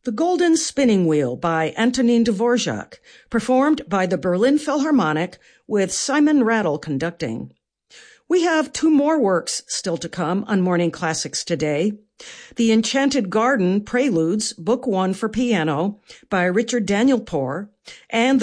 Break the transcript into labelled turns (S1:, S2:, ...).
S1: The Golden Spinning Wheel by Antonin Dvorak, performed by the Berlin Philharmonic with Simon Rattle conducting. We have two more works still to come on Morning Classics today. The Enchanted Garden Preludes, Book 1 for piano by Richard Danielpour, and the